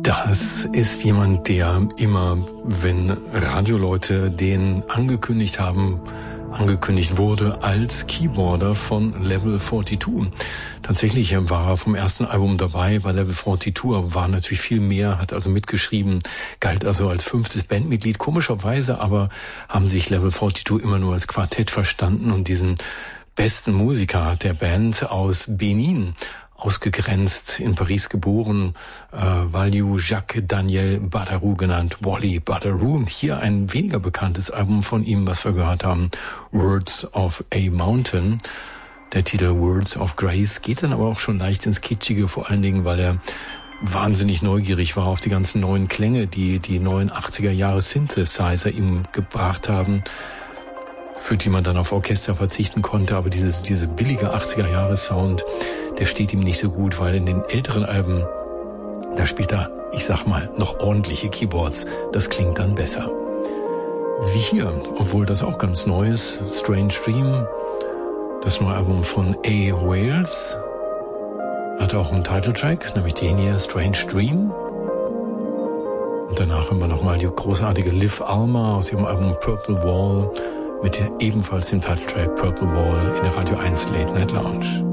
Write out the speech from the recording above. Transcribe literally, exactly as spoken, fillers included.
Das ist jemand, der immer, wenn Radioleute den angekündigt haben, angekündigt wurde als Keyboarder von Level zweiundvierzig. Tatsächlich war er vom ersten Album dabei bei Level zweiundvierzig, aber war natürlich viel mehr, hat also mitgeschrieben, galt also als fünftes Bandmitglied. Komischerweise aber haben sich Level zweiundvierzig immer nur als Quartett verstanden und diesen besten Musiker der Band aus Benin ausgegrenzt, in Paris geboren, äh, Valiou Jacques Daniel Badarou genannt, Wally Badarou. Hier ein weniger bekanntes Album von ihm, was wir gehört haben, Words of a Mountain. Der Titel Words of Grace geht dann aber auch schon leicht ins Kitschige, vor allen Dingen, weil er wahnsinnig neugierig war auf die ganzen neuen Klänge, die die neuen achtziger Jahre Synthesizer ihm gebracht haben, für die man dann auf Orchester verzichten konnte, aber dieses, diese billige achtziger Jahre Sound, der steht ihm nicht so gut, weil in den älteren Alben, da spielt er, ich sag mal, noch ordentliche Keyboards. Das klingt dann besser. Wie hier, obwohl das auch ganz neu ist, Strange Dream, das neue Album von A. Wales, hat auch einen Titeltrack, nämlich den hier, Strange Dream. Und danach haben wir nochmal die großartige Liv Alma aus ihrem Album Purple Wall, mit der ebenfalls dem Titeltrack Purple Wall in der Radio eins Late Night Lounge.